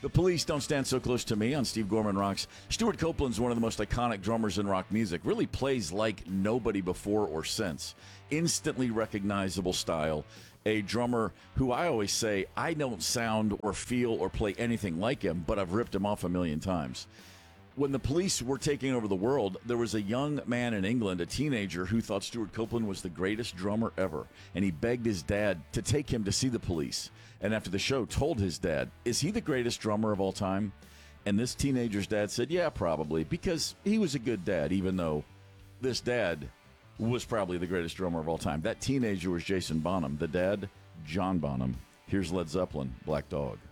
The Police, Don't Stand So Close to Me on Steve Gorman Rocks. Stuart Copeland's one of the most iconic drummers in rock music. Really plays like nobody before or since. Instantly recognizable style. A drummer who I always say, I don't sound or feel or play anything like him, but I've ripped him off a million times. When the Police were taking over the world, there was a young man in England, a teenager, who thought Stuart Copeland was the greatest drummer ever. And he begged his dad to take him to see the Police. And after the show, told his dad, is he the greatest drummer of all time? And this teenager's dad said, yeah, probably, because he was a good dad, even though this dad was probably the greatest drummer of all time. That teenager was Jason Bonham. The dad, John Bonham. Here's Led Zeppelin, Black Dog.